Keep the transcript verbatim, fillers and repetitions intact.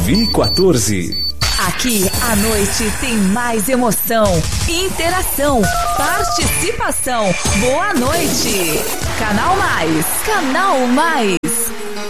nove e quatorze. Aqui a noite tem mais emoção, interação, participação. Boa noite. Canal Mais. Canal Mais.